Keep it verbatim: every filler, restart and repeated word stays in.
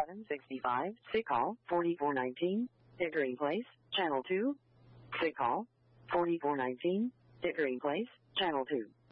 seven sixty-five, sick call, forty-four nineteen, Pickering Place, Channel two. Sick call, forty-four nineteen, Pickering Place, Channel two.